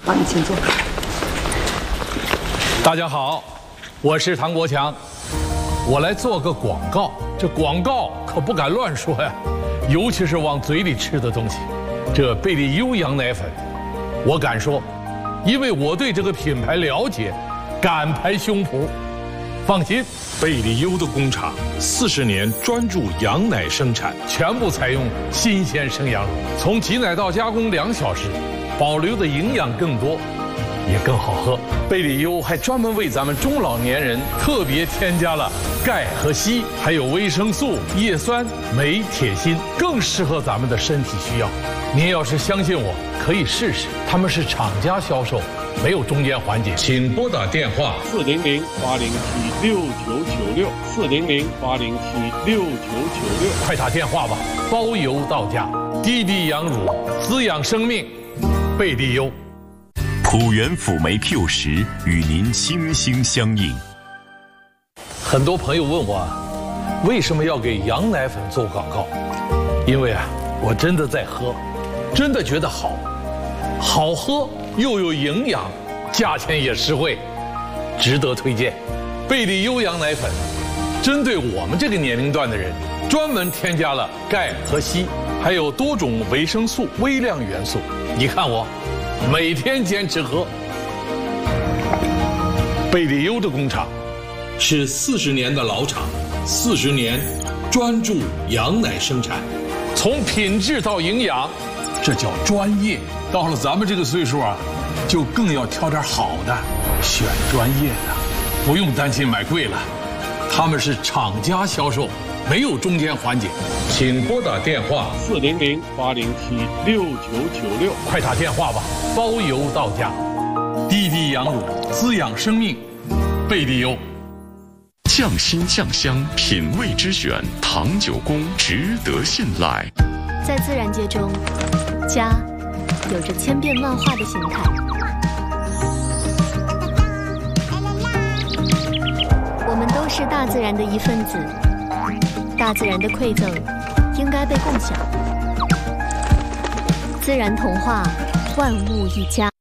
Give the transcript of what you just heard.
好，你请坐。 大家好，我是唐国强，我来做个广告。这广告可不敢乱说呀，尤其是往嘴里吃的东西。这贝利优羊奶粉，我敢说，因为我对这个品牌了解，敢拍胸脯。放心， 贝利优的工厂40年专注羊奶生产， 全部采用新鲜生羊乳，从挤奶到加工2小时，保留的营养更多，也更好喝。贝利优还专门为咱们中老年人特别添加了钙和硒，还有维生素、叶酸、镁、铁、锌，更适合咱们的身体需要。您要是相信我，可以试试。他们是厂家销售，没有中间环节。请拨打电话 400-807-6996，400-807-6996， 快打电话吧，包邮到家。滴滴羊乳，滋养生命，贝利优。 浦原辅酶 Q10与您心心相印。 很多朋友问我，为什么要给羊奶粉做广告？因为我真的在喝，真的觉得好喝又有营养，价钱也实惠，值得推荐。贝利优羊奶粉针对我们这个年龄段的人，专门添加了钙和硒，还有多种维生素、微量元素。你看我每天坚持喝。贝利优的工厂是40年的老厂，40年专注羊奶生产，从品质到营养，这叫专业。到了咱们这个岁数就更要挑点好的，选专业的，不用担心买贵了。他们是厂家销售，没有中间环节。请拨打电话 400-807-6996， 快打电话吧，包邮到家。滴滴羊乳，滋养生命，贝利优。 匠心匠香，品味之选，唐九公值得信赖。 在自然界中，家有着千变万化的形态。我们都是大自然的一份子，大自然的馈赠应该被共享。自然童话，万物一家。